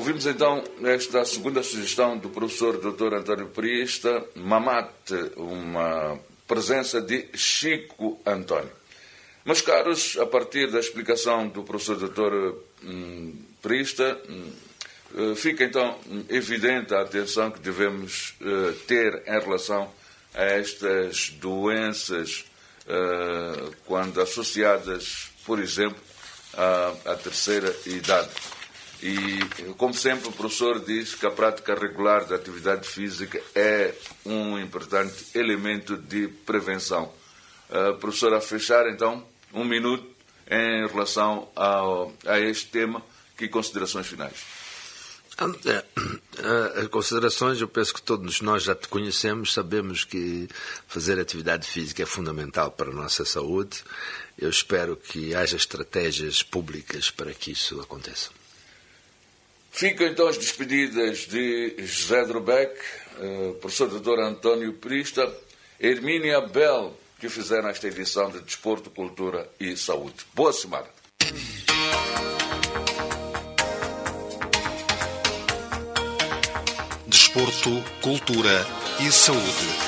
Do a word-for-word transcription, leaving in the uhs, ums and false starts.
Ouvimos então esta segunda sugestão do professor doutor António Prista, Mamate, uma presença de Chico António. Meus caros, a partir da explicação do professor doutor hum, Prista, hum, fica então evidente a atenção que devemos uh, ter em relação a estas doenças uh, quando associadas, por exemplo, à, à terceira idade. E, como sempre, o professor diz que a prática regular da atividade física é um importante elemento de prevenção. Uh, professor, a fechar, então, um minuto em relação ao, a este tema. Que considerações finais? As considerações, eu penso que todos nós já te conhecemos, sabemos que fazer atividade física é fundamental para a nossa saúde. Eu espero que haja estratégias públicas para que isso aconteça. Ficam então as despedidas de José Drubeck, professor doutor António Prista, Hermínia Bell, que fizeram esta edição de Desporto, Cultura e Saúde. Boa semana. Desporto, Cultura e Saúde.